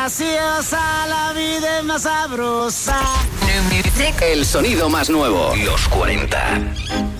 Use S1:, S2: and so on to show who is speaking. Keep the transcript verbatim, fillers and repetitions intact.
S1: graciosa, la vida es más sabrosa.
S2: El sonido más nuevo. Los cuarenta.